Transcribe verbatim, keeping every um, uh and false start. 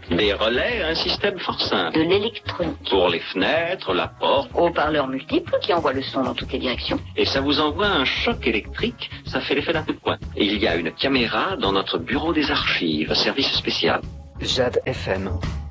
Des relais, un système fort simple. De l'électronique. Pour les fenêtres, la porte. Haut-parleurs multiples qui envoient le son dans toutes les directions. Et ça vous envoie un choc électrique, ça fait l'effet d'un coup de poing. Et il y a une caméra dans notre bureau des archives, service spécial. Jade F M.